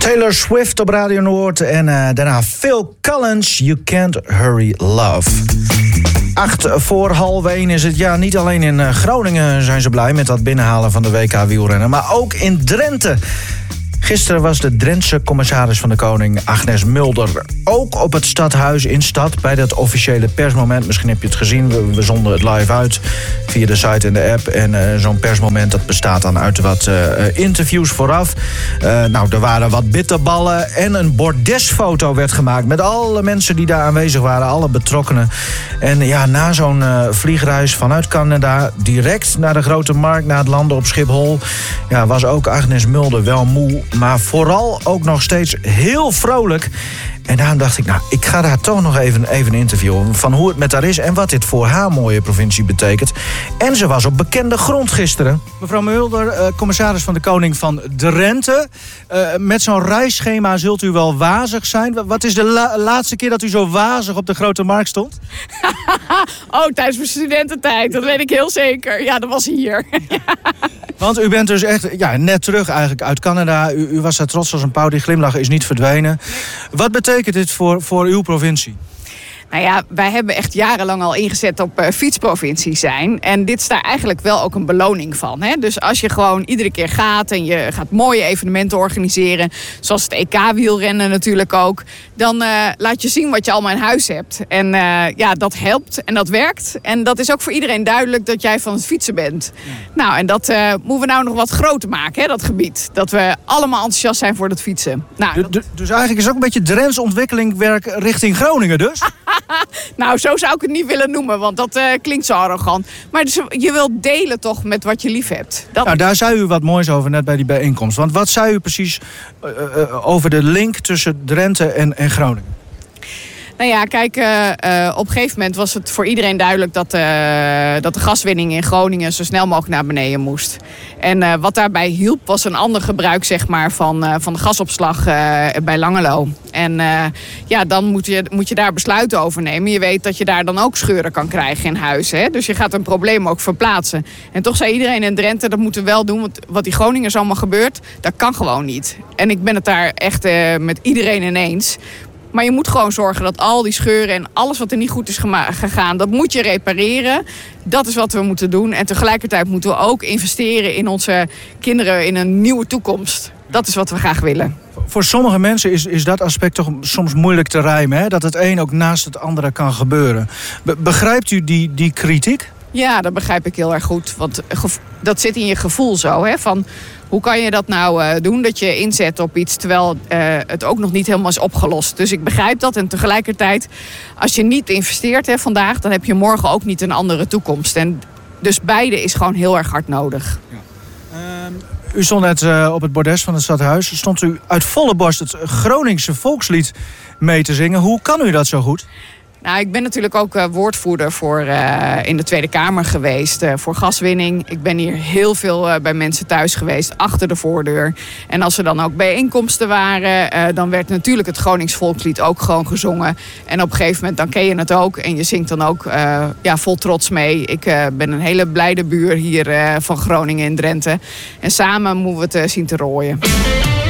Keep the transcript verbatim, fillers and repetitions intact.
Taylor Swift op Radio Noord en uh, daarna Phil Collins, You Can't Hurry Love. Acht voor half één is het. Ja, niet alleen in uh, Groningen zijn ze blij met dat binnenhalen van de W K wielrennen, maar ook in Drenthe. Gisteren was de Drentse commissaris van de Koning, Agnes Mulder, ook op het stadhuis in stad bij dat officiële persmoment. Misschien heb je het gezien, we, we zonden het live uit via de site en de app. En uh, zo'n persmoment dat bestaat dan uit wat uh, interviews vooraf. Uh, nou, er waren wat bitterballen en een bordesfoto werd gemaakt met alle mensen die daar aanwezig waren, alle betrokkenen. En ja, na zo'n uh, vliegreis vanuit Canada direct naar de Grote Markt, naar het landen op Schiphol, ja, was ook Agnes Mulder wel moe, maar vooral ook nog steeds heel vrolijk. En daarom dacht ik, nou, ik ga daar toch nog even, even interviewen van hoe het met haar is en wat dit voor haar mooie provincie betekent. En ze was op bekende grond gisteren. Mevrouw Mulder, uh, commissaris van de Koning van Drenthe. Uh, met zo'n reisschema zult u wel wazig zijn. Wat is de la- laatste keer dat u zo wazig op de Grote Markt stond? Oh, tijdens mijn studententijd, dat weet ik heel zeker. Ja, dat was hier. Want u bent dus echt ja, net terug eigenlijk uit Canada. U, u was daar trots als een pauw, die glimlach is niet verdwenen. Wat betekent dit voor, voor uw provincie? Nou ja, wij hebben echt jarenlang al ingezet op uh, fietsprovincie zijn. En dit is daar eigenlijk wel ook een beloning van. Hè? Dus als je gewoon iedere keer gaat en je gaat mooie evenementen organiseren, zoals het E K-wielrennen natuurlijk ook, dan uh, laat je zien wat je allemaal in huis hebt. En uh, ja, dat helpt en dat werkt. En dat is ook voor iedereen duidelijk dat jij van het fietsen bent. Ja. Nou, en dat uh, moeten we nou nog wat groter maken, hè, dat gebied. Dat we allemaal enthousiast zijn voor het fietsen. Nou, dus, dat... dus eigenlijk is ook een beetje Drents ontwikkelingwerk richting Groningen dus? Nou, zo zou ik het niet willen noemen, want dat uh, klinkt zo arrogant. Maar dus, je wilt delen toch met wat je lief hebt. Dat... Nou, daar zei u wat moois over net bij die bijeenkomst. Want wat zei u precies uh, uh, over de link tussen Drenthe en, en Groningen? Nou ja, kijk, uh, uh, op een gegeven moment was het voor iedereen duidelijk dat, uh, dat de gaswinning in Groningen zo snel mogelijk naar beneden moest. En uh, wat daarbij hielp was een ander gebruik, zeg maar, van, uh, van de gasopslag uh, bij Langelo. En uh, ja, dan moet je, moet je daar besluiten over nemen. Je weet dat je daar dan ook scheuren kan krijgen in huis. Hè? Dus je gaat een probleem ook verplaatsen. En toch zei iedereen in Drenthe, dat moeten we wel doen. Want wat die Groningers allemaal gebeurt, dat kan gewoon niet. En ik ben het daar echt uh, met iedereen ineens. Maar je moet gewoon zorgen dat al die scheuren en alles wat er niet goed is gema- gegaan, dat moet je repareren. Dat is wat we moeten doen. En tegelijkertijd moeten we ook investeren in onze kinderen in een nieuwe toekomst. Dat is wat we graag willen. Voor sommige mensen is, is dat aspect toch soms moeilijk te rijmen. Hè? Dat het een ook naast het andere kan gebeuren. Be- begrijpt u die, die kritiek? Ja, dat begrijp ik heel erg goed. Want gevo- dat zit in je gevoel zo. Hè? Van, hoe kan je dat nou uh, doen, dat je inzet op iets terwijl uh, het ook nog niet helemaal is opgelost. Dus ik begrijp dat. En tegelijkertijd, als je niet investeert hè, vandaag, dan heb je morgen ook niet een andere toekomst. En dus beide is gewoon heel erg hard nodig. Ja. Um, u stond net uh, op het bordes van het stadhuis. Stond u uit volle borst het Groningse volkslied mee te zingen. Hoe kan u dat zo goed? Nou, ik ben natuurlijk ook uh, woordvoerder voor, uh, in de Tweede Kamer geweest uh, voor gaswinning. Ik ben hier heel veel uh, bij mensen thuis geweest, achter de voordeur. En als er dan ook bijeenkomsten waren, uh, dan werd natuurlijk het Gronings volkslied ook gewoon gezongen. En op een gegeven moment dan ken je het ook en je zingt dan ook uh, ja, vol trots mee. Ik uh, ben een hele blijde buur hier uh, van Groningen in Drenthe. En samen moeten we het uh, zien te rooien.